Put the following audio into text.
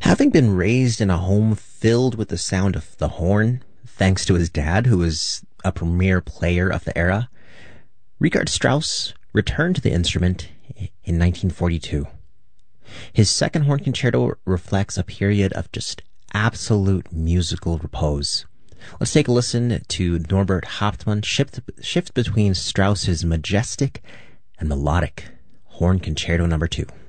Having been raised in a home filled with the sound of the horn, thanks to his dad, who was a premier player of the era, Richard Strauss returned to the instrument in 1942. His second horn concerto reflects a period of just absolute musical repose. Let's take a listen to Norbert Hauptmann shift between Strauss's majestic and melodic Horn Concerto No. 2.